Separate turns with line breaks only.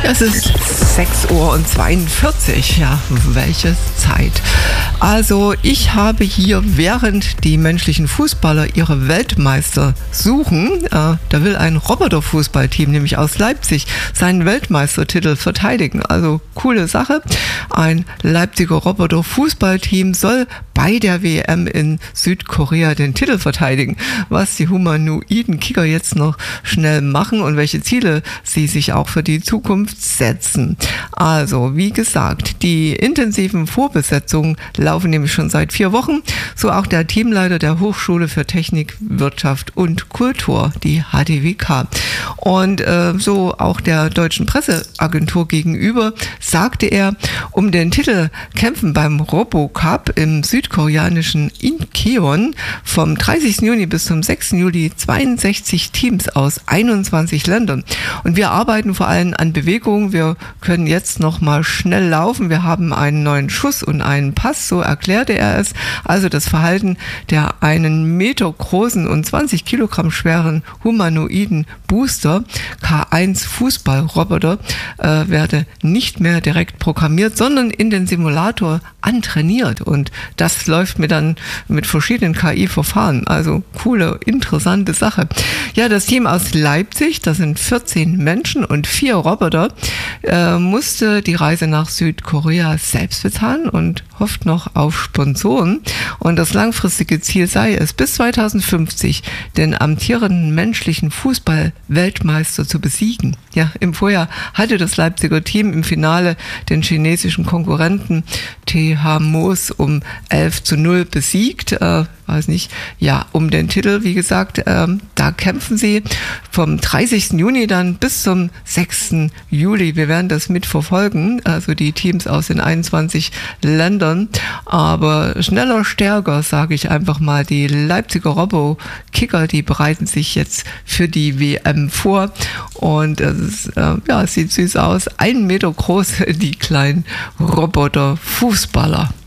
Es ist 6:42 Uhr. Ja, welche Zeit. Also ich habe hier, während die menschlichen Fußballer ihre Weltmeister suchen, da will ein Roboterfußballteam, nämlich aus Leipzig, seinen Weltmeistertitel verteidigen. Also coole Sache. Ein Leipziger Roboterfußballteam soll bei der WM in Südkorea den Titel verteidigen. Was die humanoiden Kicker jetzt noch schnell machen und welche Ziele sie sich auch für die Zukunft setzen. Also, wie gesagt, die intensiven Vorbesetzungen laufen nämlich schon seit 4 Wochen. So auch der Teamleiter der Hochschule für Technik, Wirtschaft und Kultur, die HDWK. Und so auch der deutschen Presseagentur gegenüber sagte er, um den Titel kämpfen beim RoboCup im südkoreanischen Incheon vom 30. Juni bis zum 6. Juli 62 Teams aus 21 Ländern. Und wir arbeiten vor allem an Bewegung. Wir können jetzt noch mal schnell laufen. Wir haben einen neuen Schuss und einen Pass, so erklärte er es. Also das Verhalten der einen Meter großen und 20 Kilogramm schweren humanoiden Booster K1 Fußballroboter werde nicht mehr direkt programmiert, sondern in den Simulator antrainiert. Und das läuft mir dann mit verschiedenen KI-Verfahren. Also coole, interessante Sache. Ja, das Team aus Leipzig, das sind 14 Menschen und 4 Roboter, musste die Reise nach Südkorea selbst bezahlen und hofft noch auf Sponsoren. Und das langfristige Ziel sei es, bis 2050 den amtierenden menschlichen Fußball-Weltmeister zu besiegen. Ja, im Vorjahr hatte das Leipziger Team im Finale den chinesischen Konkurrenten TH Moos um 11:0 besiegt. Weiß nicht, ja, um den Titel, wie gesagt, da kämpfen sie vom 30. Juni dann bis zum 6. Juli. Wir werden das mitverfolgen, also die Teams aus den 21 Ländern. Aber schneller, stärker, sage ich einfach mal, die Leipziger Robo-Kicker, die bereiten sich jetzt für die WM vor. Und es sieht süß aus. 1 Meter groß, die kleinen Roboter-Fußballer.